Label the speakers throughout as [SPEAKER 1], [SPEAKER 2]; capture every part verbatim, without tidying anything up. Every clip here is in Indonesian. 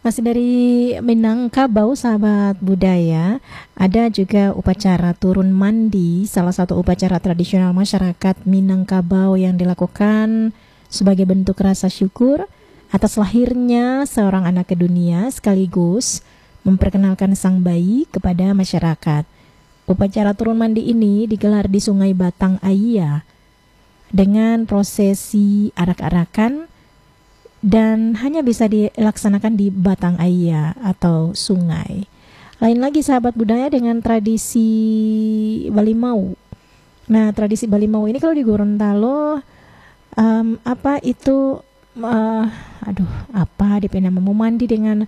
[SPEAKER 1] Masih dari Minangkabau, sahabat budaya, ada juga upacara turun mandi, salah satu upacara tradisional masyarakat Minangkabau yang dilakukan sebagai bentuk rasa syukur atas lahirnya seorang anak ke dunia, sekaligus memperkenalkan sang bayi kepada masyarakat. Upacara turun mandi ini digelar di Sungai Batang Aya dengan prosesi arak-arakan dan hanya bisa dilaksanakan di Batang Aya atau sungai. Lain lagi sahabat budaya dengan tradisi Balimau. Nah, tradisi Balimau ini kalau di Gorontalo um, apa itu uh, aduh apa dipena mau mandi dengan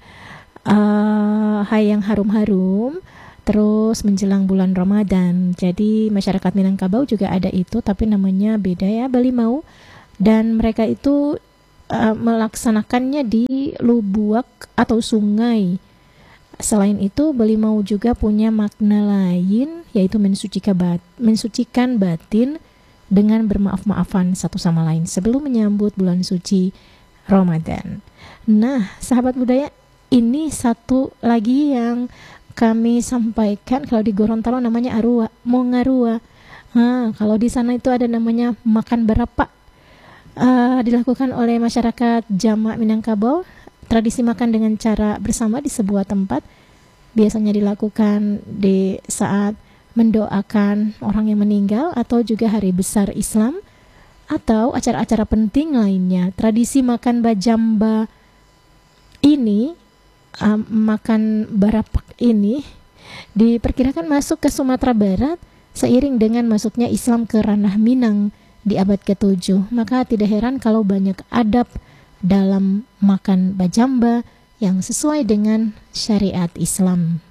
[SPEAKER 1] uh, hayang harum-harum terus menjelang bulan Ramadan. Jadi masyarakat Minangkabau juga ada itu, tapi namanya beda ya, Balimau, dan mereka itu Uh, melaksanakannya di lubuak atau sungai. Selain itu, Balimau juga punya makna lain, yaitu mensucikan, bat, mensucikan batin dengan bermaaf-maafan satu sama lain sebelum menyambut bulan suci Ramadan. Nah, sahabat budaya, ini satu lagi yang kami sampaikan. Kalau di Gorontalo namanya arua, mongarua. Nah, kalau di sana itu ada namanya makan berapa. Uh, dilakukan oleh masyarakat Jamak Minangkabau. Tradisi makan dengan cara bersama di sebuah tempat biasanya dilakukan di saat mendoakan orang yang meninggal atau juga hari besar Islam atau acara-acara penting lainnya. Tradisi makan bajamba ini, uh, makan barapak ini diperkirakan masuk ke Sumatera Barat seiring dengan masuknya Islam ke ranah Minang di abad ketujuh. Maka tidak heran kalau banyak adab dalam makan bajamba yang sesuai dengan syariat Islam.